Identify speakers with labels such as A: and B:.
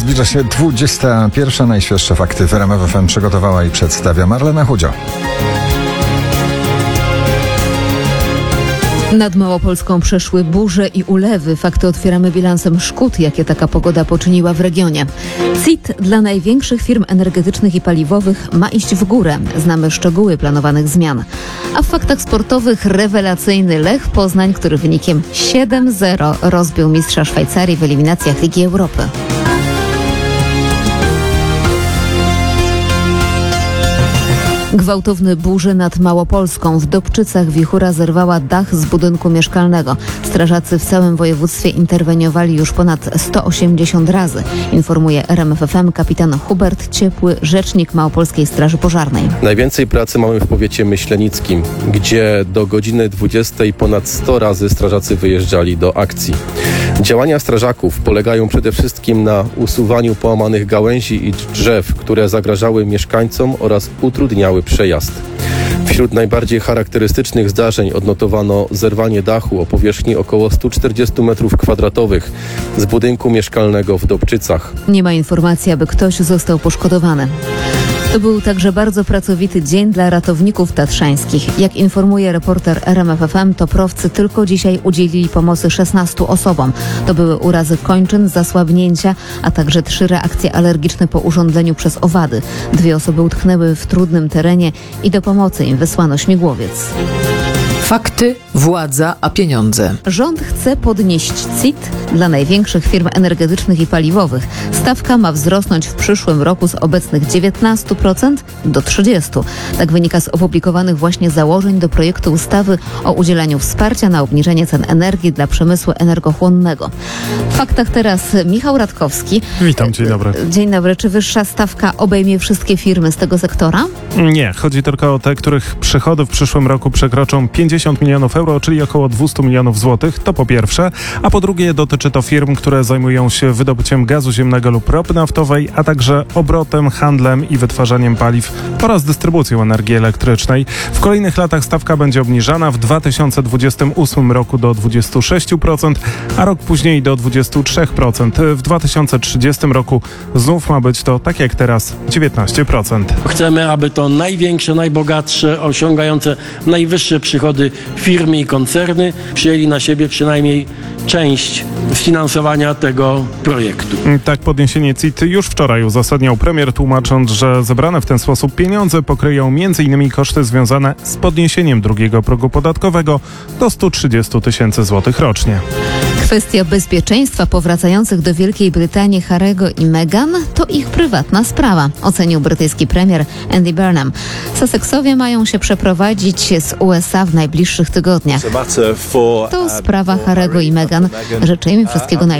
A: Zbliża się 21. Najświeższe fakty w RMF FM przygotowała i przedstawia Marlena Chudzio.
B: Nad Małopolską przeszły burze i ulewy. Fakty otwieramy bilansem szkód, jakie taka pogoda poczyniła w regionie. CIT dla największych firm energetycznych i paliwowych ma iść w górę. Znamy szczegóły planowanych zmian. A w faktach sportowych rewelacyjny Lech Poznań, który wynikiem 7-0 rozbił mistrza Szwajcarii w eliminacjach Ligi Europy. Gwałtowne burze nad Małopolską. W Dobczycach wichura zerwała dach z budynku mieszkalnego. Strażacy w całym województwie interweniowali już ponad 180 razy. Informuje RMF FM kapitan Hubert Ciepły, rzecznik Małopolskiej Straży Pożarnej.
C: Najwięcej pracy mamy w powiecie myślenickim, gdzie do godziny 20 ponad 100 razy strażacy wyjeżdżali do akcji. Działania strażaków polegają przede wszystkim na usuwaniu połamanych gałęzi i drzew, które zagrażały mieszkańcom oraz utrudniały przejazd. Wśród najbardziej charakterystycznych zdarzeń odnotowano zerwanie dachu o powierzchni około 140 m2 z budynku mieszkalnego w Dobczycach.
B: Nie ma informacji, aby ktoś został poszkodowany. To był także bardzo pracowity dzień dla ratowników tatrzańskich. Jak informuje reporter RMF FM, toprowcy tylko dzisiaj udzielili pomocy 16 osobom. To były urazy kończyn, zasłabnięcia, a także 3 reakcje alergiczne po urządzeniu przez owady. 2 osoby utknęły w trudnym terenie i do pomocy im wysłano śmigłowiec.
D: Fakty, władza, a pieniądze.
B: Rząd chce podnieść CIT dla największych firm energetycznych i paliwowych. Stawka ma wzrosnąć w przyszłym roku z obecnych 19% do 30%. Tak wynika z opublikowanych właśnie założeń do projektu ustawy o udzielaniu wsparcia na obniżenie cen energii dla przemysłu energochłonnego. W faktach teraz Michał Radkowski.
E: Witam, dzień dobry.
B: Dzień dobry. Czy wyższa stawka obejmie wszystkie firmy z tego sektora?
E: Nie, chodzi tylko o te, których przychody w przyszłym roku przekroczą 50 milionów euro, czyli około 200 milionów złotych, to po pierwsze, a po drugie dotyczy to firm, które zajmują się wydobyciem gazu ziemnego lub ropy naftowej, a także obrotem, handlem i wytwarzaniem paliw oraz dystrybucją energii elektrycznej. W kolejnych latach stawka będzie obniżana, w 2028 roku do 26%, a rok później do 23%. W 2030 roku znów ma być to, tak jak teraz, 19%.
F: Chcemy, aby to największe, najbogatsze, osiągające najwyższe przychody firmy i koncerny przyjęli na siebie przynajmniej część finansowania tego projektu.
E: Tak podniesienie CIT już wczoraj uzasadniał premier, tłumacząc, że zebrane w ten sposób pieniądze pokryją m.in. koszty związane z podniesieniem drugiego progu podatkowego do 130 tysięcy złotych rocznie.
B: Kwestia bezpieczeństwa powracających do Wielkiej Brytanii Harry'ego i Meghan to ich prywatna sprawa, ocenił brytyjski premier Andy Burnham. Sussexowie mają się przeprowadzić z USA w najbliższych tygodniach. To sprawa Harry'ego i Meghan. Życzę im wszystkiego najlepszego.